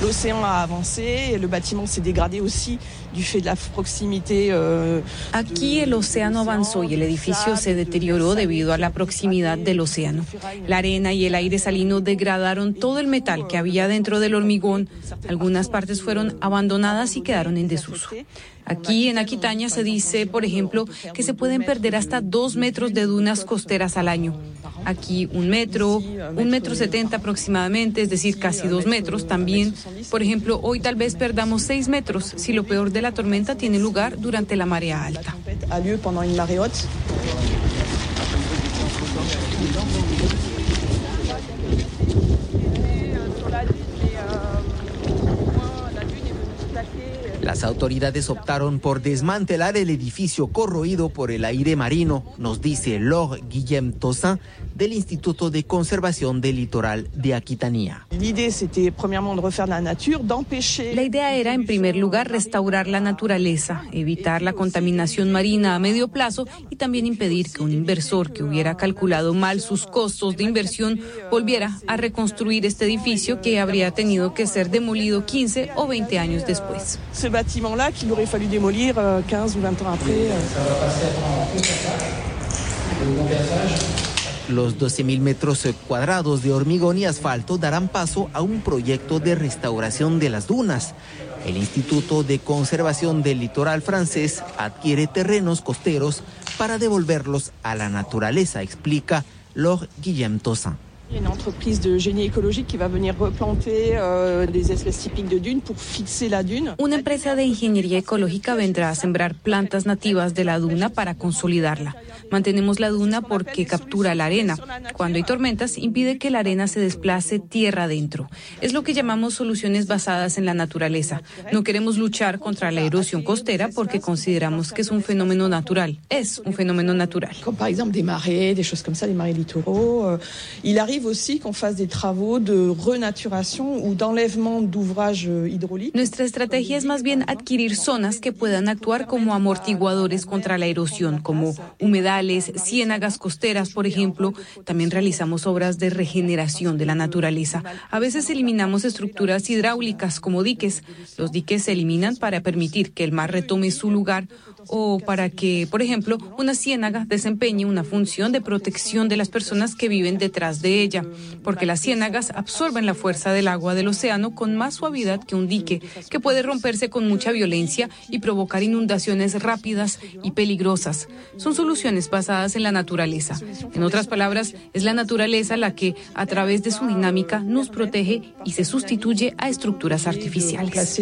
L'océan a avancé, le bâtiment s'est dégradé aussi du fait de la proximité. Aquí el océano avanzó y el edificio se deterioró debido a la proximidad del océano. La arena y el aire salino degradaron todo el metal que había dentro del hormigón. Algunas partes fueron abandonadas y quedaron en desuso. Aquí en Aquitania se dice, por ejemplo, que se pueden perder hasta 2 metros de dunas costeras al año. Aquí 1 metro, 1,70 m aproximadamente, es decir, casi 2 metros también. Por ejemplo, hoy tal vez perdamos 6 metros si lo peor de la tormenta tiene lugar durante la marea alta. Las autoridades optaron por desmantelar el edificio corroído por el aire marino, nos dice Laure Guillem-Tossin del Instituto de Conservación del Litoral de Aquitania. La idea era, en primer lugar, restaurar la naturaleza, evitar la contaminación marina a medio plazo y también impedir que un inversor que hubiera calculado mal sus costos de inversión volviera a reconstruir este edificio que habría tenido que ser demolido 15 o 20 años después. Bâtiment-là qu'il aurait fallu démolir 15 ou 20 ans après. Los 12.000 metros cuadrados de hormigón y asfalto darán paso a un proyecto de restauración de las dunas. El Instituto de Conservación del Litoral francés adquiere terrenos costeros para devolverlos a la naturaleza, explica Laure Guillem-Tossin. Il y a une entreprise de génie écologique qui va venir replanter des espèces typiques de dune pour fixer la dune. Una empresa de ingeniería ecológica vendrá a sembrar plantas nativas de la duna para consolidarla. Mantenemos la duna porque captura la arena. Cuando hay tormentas, impide que la arena se desplace tierra adentro. Es lo que llamamos soluciones basadas en la naturaleza. No queremos luchar contra la erosión costera porque consideramos que es un fenómeno natural. Es un fenómeno natural. Comme par exemple des marais, des choses comme ça, les marais littoraux. Il arrive aussi qu'on fasse des travaux de renaturation ou d'enlèvement d'ouvrages hydrauliques. Nuestra estrategia es más bien adquirir zonas que puedan actuar como amortiguadores contra la erosión, como humedales, ciénagas costeras, por ejemplo. También realizamos obras de regeneración de la naturaleza. A veces eliminamos estructuras hidráulicas como diques. Los diques se eliminan para permitir que el mar retome su lugar o para que, por ejemplo, una ciénaga desempeñe una función de protección de las personas que viven detrás de ella, porque las ciénagas absorben la fuerza del agua del océano con más suavidad que un dique, que puede romperse con mucha violencia y provocar inundaciones rápidas y peligrosas. Son soluciones basadas en la naturaleza. En otras palabras, es la naturaleza la que, a través de su dinámica, nos protege y se sustituye a estructuras artificiales.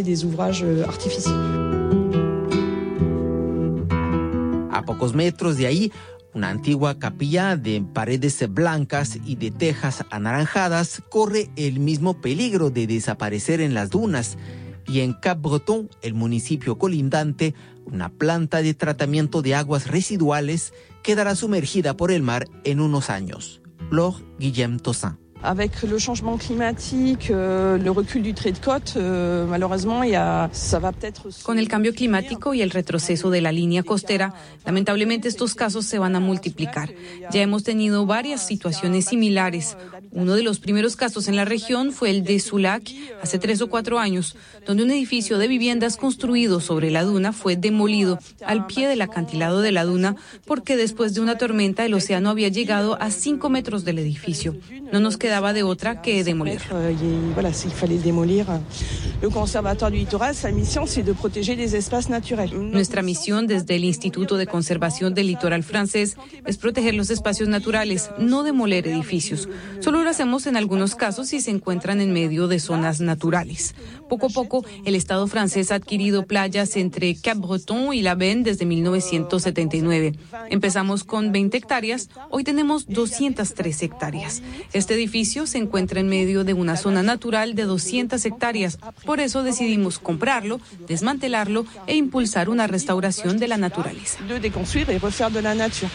A pocos metros de ahí, una antigua capilla de paredes blancas y de tejas anaranjadas corre el mismo peligro de desaparecer en las dunas. Y en Cap-Breton, el municipio colindante, una planta de tratamiento de aguas residuales quedará sumergida por el mar en unos años. Laure Guillem-Tossin. Avec le changement climatique, le recul du trait de côte, malheureusement, ça va peut-être... Con el cambio climático y el retroceso de la línea costera, lamentablemente estos casos se van a multiplicar. Ya hemos tenido varias situaciones similares. Uno de los primeros casos en la región fue el de Soulac, hace 3 o 4 años, donde un edificio de viviendas construido sobre la duna fue demolido al pie del acantilado de la duna porque después de una tormenta el océano había llegado a 5 metros del edificio. No nos quedaba de otra que demolir. Voilà, il fallait démolir. Le Conservatoire du Littoral, sa mission, c'est de protéger les espaces naturels. Nuestra misión desde el Instituto de Conservación del Litoral francés es proteger los espacios naturales, no demoler edificios. Solo lo hacemos en algunos casos si se encuentran en medio de zonas naturales. Poco a poco, el Estado francés ha adquirido playas entre Cap-Breton y La Benne desde 1979. Empezamos con 20 hectáreas, hoy tenemos 203 hectáreas. Este edificio se encuentra en medio de una zona natural de 200 hectáreas. Por eso decidimos comprarlo, desmantelarlo e impulsar una restauración de la naturaleza.